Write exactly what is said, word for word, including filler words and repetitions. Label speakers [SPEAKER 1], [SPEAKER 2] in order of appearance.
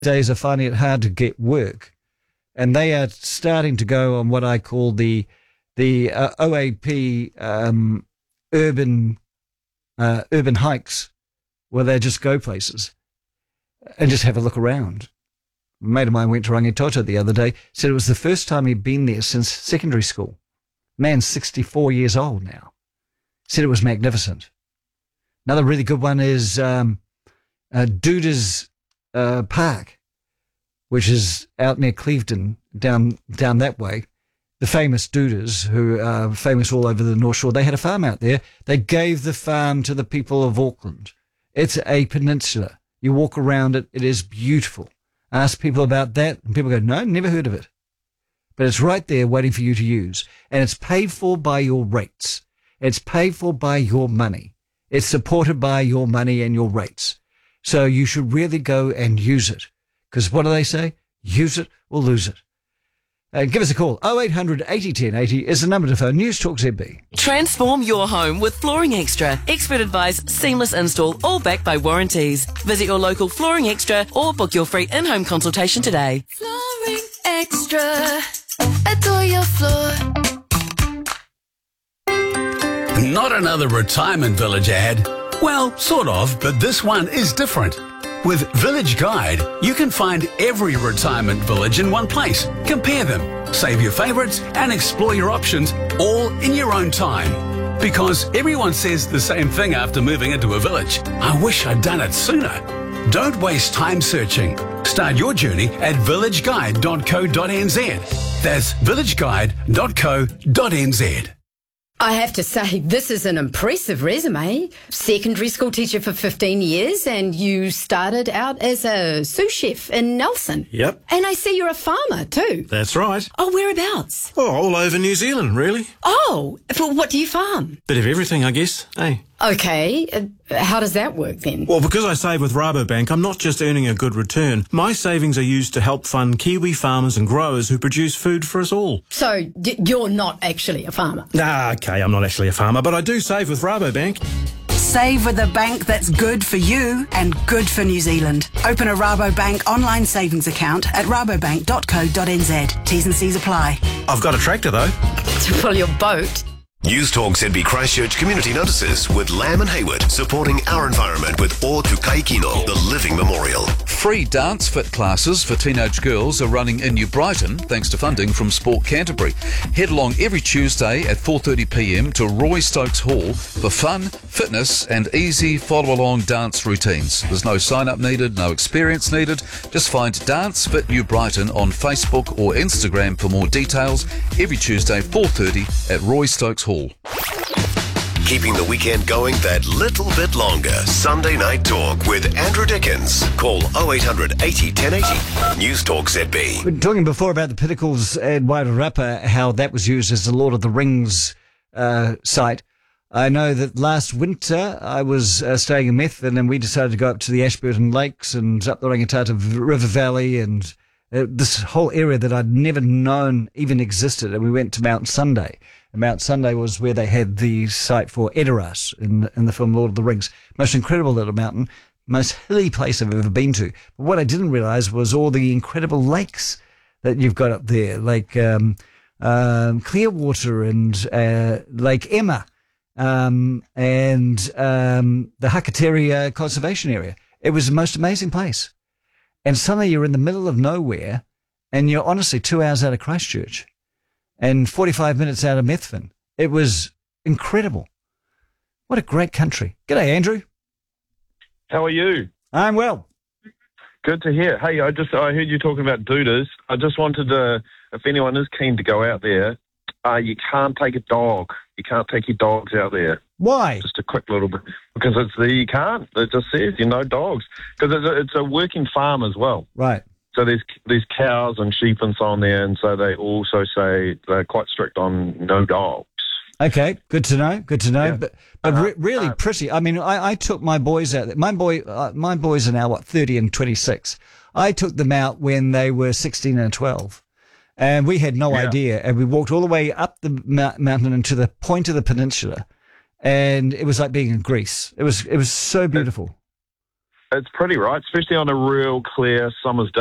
[SPEAKER 1] days are finding it hard to get work, and they are starting to go on what I call the the uh, O A P um, urban uh, urban hikes, where they just go places and just have a look around. A mate of mine went to Rangitoto the other day, said it was the first time he'd been there since secondary school. Man's sixty-four years old now. Said it was magnificent. Another really good one is um, uh, Duda's uh, Park, which is out near Clevedon, down down that way. The famous Dudas, who are famous all over the North Shore, they had a farm out there. They gave the farm to the people of Auckland. It's a peninsula. You walk around it, it is beautiful. Ask people about that, and people go, no, never heard of it. But it's right there waiting for you to use. And it's paid for by your rates. It's paid for by your money. It's supported by your money and your rates. So you should really go and use it. Because what do they say? Use it or lose it. Uh, give us a call. oh eight hundred eighty ten eighty is the number to phone. News Talk Z B.
[SPEAKER 2] Transform your home with Flooring Extra. Expert advice, seamless install, all backed by warranties. Visit your local Flooring Extra or book your free in-home consultation today.
[SPEAKER 3] Flooring Extra. Adore your floor.
[SPEAKER 4] Not another retirement village ad. Well, sort of, but this one is different. With Village Guide, you can find every retirement village in one place. Compare them, save your favourites, and explore your options all in your own time. Because everyone says the same thing after moving into a village. I wish I'd done it sooner. Don't waste time searching. Start your journey at village guide dot co dot n z. That's village guide dot co dot n z.
[SPEAKER 5] I have to say, this is an impressive resume. Secondary school teacher for fifteen years, and you started out as a sous chef in Nelson.
[SPEAKER 6] Yep.
[SPEAKER 5] And I see you're a farmer too.
[SPEAKER 6] That's right.
[SPEAKER 5] Oh, whereabouts?
[SPEAKER 6] Oh, all over New Zealand, really.
[SPEAKER 5] Oh, well, what do you farm?
[SPEAKER 6] Bit of everything, I guess. Hey.
[SPEAKER 5] Okay, uh, how does that work then?
[SPEAKER 6] Well, because I save with Rabobank, I'm not just earning a good return. My savings are used to help fund Kiwi farmers and growers who produce food for us all.
[SPEAKER 5] So, d- you're not actually a farmer?
[SPEAKER 6] Ah, okay, I'm not actually a farmer, but I do save with Rabobank.
[SPEAKER 7] Save with a bank that's good for you and good for New Zealand. Open a Rabobank online savings account at rabobank dot co dot n z. T's and C's apply.
[SPEAKER 6] I've got a tractor, though.
[SPEAKER 5] To pull your boat?
[SPEAKER 8] News Talk Z B Christchurch Community Notices with Lamb and Hayward, supporting our environment with O Tu Kai Kino, the Living Memorial.
[SPEAKER 9] Free dance fit classes for teenage girls are running in New Brighton thanks to funding from Sport Canterbury. Head along every Tuesday at four thirty p m to Roy Stokes Hall for fun, fitness and easy follow-along dance routines. There's no sign-up needed, no experience needed. Just find Dance Fit New Brighton on Facebook or Instagram for more details. Every Tuesday four thirty at Roy Stokes Hall.
[SPEAKER 8] Keeping the weekend going that little bit longer. Sunday Night Talk with Andrew Dickens. Call oh eight hundred eighty ten eighty. News Talk Z B.
[SPEAKER 1] We were talking before about the Pinnacles at Wairarapa, how that was used as the Lord of the Rings uh, site. I know that last winter I was uh, staying in Methven and we decided to go up to the Ashburton Lakes and up the Rangitata River Valley and uh, this whole area that I'd never known even existed. And we went to Mount Sunday. And Mount Sunday was where they had the site for Edoras in, in the film Lord of the Rings. Most incredible little mountain, most hilly place I've ever been to. But what I didn't realise was all the incredible lakes that you've got up there, like um, um, Clearwater and uh, Lake Emma um, and um, the Hakateria Conservation Area. It was the most amazing place. And suddenly you're in the middle of nowhere and you're honestly two hours out of Christchurch. And forty-five minutes out of Methven. It was incredible. What a great country. G'day, Andrew.
[SPEAKER 10] How are you?
[SPEAKER 1] I'm well.
[SPEAKER 10] Good to hear. Hey, I just I heard you talking about Dudas. I just wanted to, if anyone is keen to go out there, uh, you can't take a dog. You can't take your dogs out there.
[SPEAKER 1] Why?
[SPEAKER 10] Just a quick little bit. Because it's the, you can't. It just says, you know, dogs. Because it's a, it's a working farm as well.
[SPEAKER 1] Right.
[SPEAKER 10] So there's there's cows and sheep and so on there, and so they also say they're quite strict on no dogs.
[SPEAKER 1] Okay, good to know. Good to know.
[SPEAKER 10] Yeah.
[SPEAKER 1] But but
[SPEAKER 10] Uh-huh.
[SPEAKER 1] re- really
[SPEAKER 10] Uh,
[SPEAKER 1] pretty. I mean, I, I took my boys out there. My boy, uh, my boys are now what thirty and twenty-six. I took them out when they were sixteen and twelve, and we had no
[SPEAKER 10] Yeah.
[SPEAKER 1] idea. And we walked all the way up the mou- mountain and to the point of the peninsula, and it was like being in Greece. It was it was so beautiful.
[SPEAKER 10] It's pretty right, especially on a real clear summer's day.